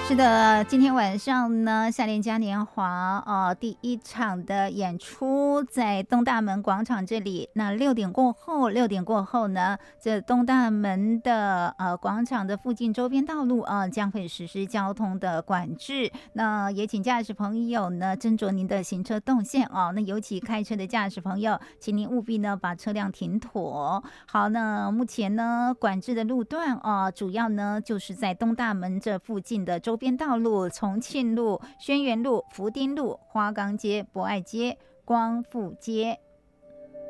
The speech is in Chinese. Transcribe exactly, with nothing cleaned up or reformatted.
是的，今天晚上呢，夏联嘉年华呃第一场的演出在东大门广场这里。那六点过后，六点过后呢，这东大门的呃广场的附近周边道路啊、呃、将会实施交通的管制。那也请驾驶朋友呢斟酌您的行车动线哦。那尤其开车的驾驶朋友，请您务必呢把车辆停妥。好，那目前呢管制的路段啊、呃，主要呢就是在东大门这附近的周边道路，重庆路、轩辕路、福丁路、花岗街、博爱街、光复街、